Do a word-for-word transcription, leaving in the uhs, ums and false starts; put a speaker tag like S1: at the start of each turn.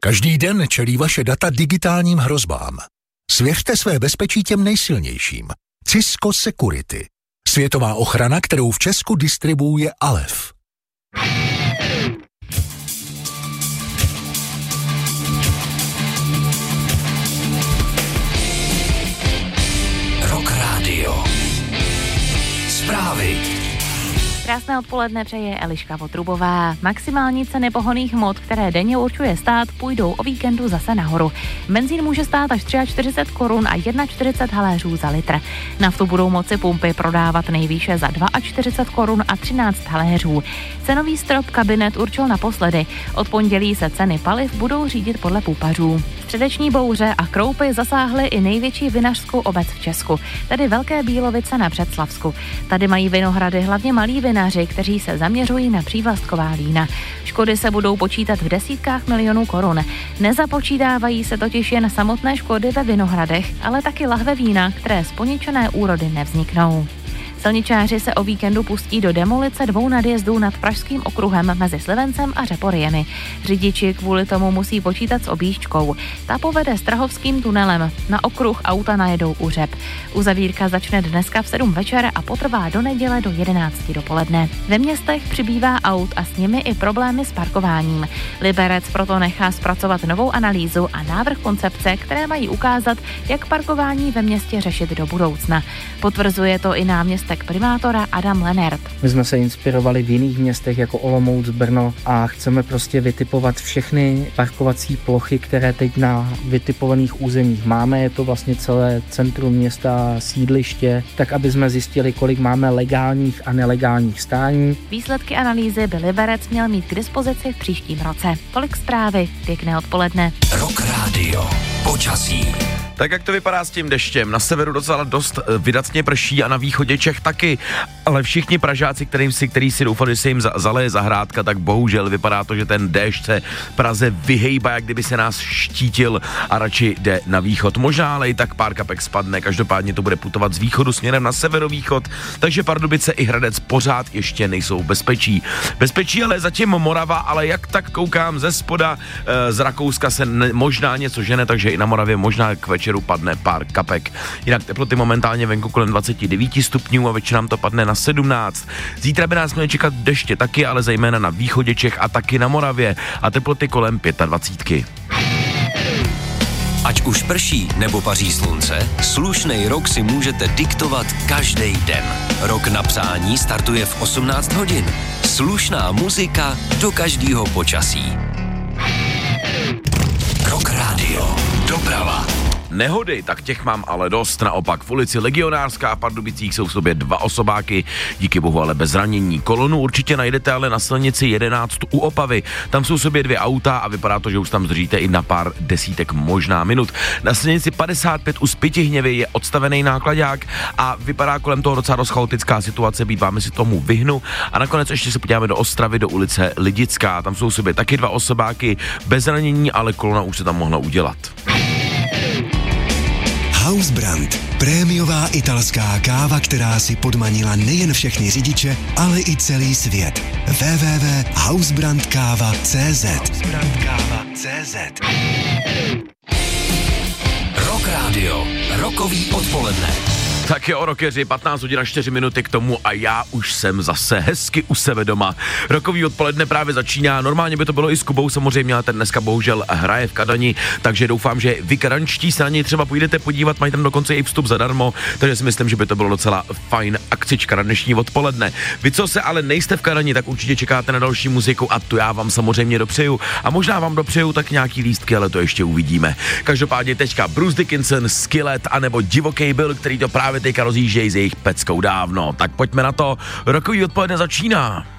S1: Každý den čelí vaše data digitálním hrozbám. Svěřte své bezpečí těm nejsilnějším. Cisco Security. Světová ochrana, kterou v Česku distribuuje Alef.
S2: Rock Radio. Zprávy.
S3: Krásné odpoledne přeje Eliška Votrubová. Maximální ceny pohonných hmot, které denně určuje stát, půjdou o víkendu zase nahoru. Benzín může stát až čtyřicet tři korun a čtyřicet jedna haléřů za litr. Naftu budou moci pumpy prodávat nejvýše za čtyřicet dva korun a třináct haléřů. Cenový strop kabinet určil naposledy. Od pondělí se ceny paliv budou řídit podle pupařů. Středeční bouře a kroupy zasáhly i největší vinařskou obec v Česku, tedy Velké Bílovice na Břeclavsku. Tady mají vinohrady hlavně malí vinaři, kteří se zaměřují na přívlastková vína. Škody se budou počítat v desítkách milionů korun. Nezapočítávají se totiž jen samotné škody ve vinohradech, ale taky lahve vína, které z poničené úrody nevzniknou. Silničáři se o víkendu pustí do demolice dvou nadjezdů nad Pražským okruhem mezi Slivencem a Řeporyjemi. Řidiči kvůli tomu musí počítat s objížďkou. Ta povede Strahovským tunelem. Na okruh auta najedou u Řep. Uzavírka začne dneska v sedm večer a potrvá do neděle do jedenácti dopoledne. Ve městech přibývá aut a s nimi i problémy s parkováním. Liberec proto nechá zpracovat novou analýzu a návrh koncepce, které mají ukázat, jak parkování ve městě řešit do budoucna. Potvrzuje to i náměstek primátora Adam Lenert.
S4: My jsme se inspirovali v jiných městech jako Olomouc, Brno a chceme prostě vytipovat všechny parkovací plochy, které teď na vytipovaných územích máme. Je to vlastně celé centrum města, sídliště, tak aby jsme zjistili, kolik máme legálních a nelegálních stání.
S3: Výsledky analýzy by Liberec měl mít k dispozici v příštím roce. Tolik zprávy, pěkné odpoledne.
S2: Rock Radio. Počasí.
S5: Tak jak to vypadá s tím deštěm? Na severu docela dost vydatně prší a na východě Čech taky, ale všichni Pražáci, kterým si, který si doufali, že se jim zaleje zahrádka, tak bohužel vypadá to, že ten déšť se Praze vyhejbá, jak kdyby se nás štítil a radši jde na východ. Možná ale i tak pár kapek spadne, každopádně to bude putovat z východu směrem na severovýchod, takže Pardubice i Hradec pořád ještě nejsou v bezpečí. Bezpečí ale zatím Morava, ale jak tak koukám ze spoda, z Rakouska se ne, možná něco žene, takže i na Moravě možná k večeru padne pár kapek. Jinak teploty momentálně venku kolem dvacet devět stupňů a večer nám to padne na sedmnáct. Zítra by nás měly čekat deště taky, ale zejména na východě Čech a taky na Moravě a teploty kolem dvacet pět.
S2: Ať už prší nebo paří slunce, slušnej rok si můžete diktovat každý den. Rok na přání startuje v osmnáct hodin. Slušná muzika do každého počasí. Rock Radio. Doprava.
S5: Nehody, tak těch mám ale dost. Naopak v ulici Legionářská a Pardubicích jsou v sobě dva osobáky, díky bohu ale bez zranění. Kolonu určitě najdete ale na silnici jedenáct u Opavy. Tam jsou v sobě dvě auta a vypadá to, že už tam zdržíte i na pár desítek možná minut. Na silnici padesát pět u Spytihněvy je odstavený nákladák a vypadá kolem toho docela dost chaotická situace, být vámi si tomu vyhnu. A nakonec ještě se podíváme do Ostravy, do ulice Lidická. Tam jsou v sobě taky dva osobáky bez zranění, ale kolona už se tam mohla udělat.
S6: Hausbrand. Prémiová italská káva, která si podmanila nejen všechny řidiče, ale i celý svět. w w w tečka hausbrandkáva tečka cé zet hausbrandkáva tečka cé zet
S2: Rock Radio. Rokový odpoledne.
S5: Tak jo, rockeři, patnáct hodin a čtyři minuty k tomu a já už jsem zase hezky u sebe doma. Rokový odpoledne právě začíná, normálně by to bylo i s Kubou samozřejmě, ale ten dneska bohužel hraje v Kadani, takže doufám, že vy kadančtí se na něj třeba půjdete podívat, mají tam dokonce i vstup zadarmo, takže si myslím, že by to bylo docela fajn akcička na dnešní odpoledne. Vy, co se ale nejste v Kadani, tak určitě čekáte na další muziku a tu já vám samozřejmě dopřeju a možná vám dopřeju tak nějaký lístky, ale to ještě uvidíme. Každopádně teďka Bruce Dickinson, Skillet anebo Divoký Bill, který to právě teďka rozjíždějí s jejich peckou dávno. Tak pojďme na to, rokový odpoledne začíná.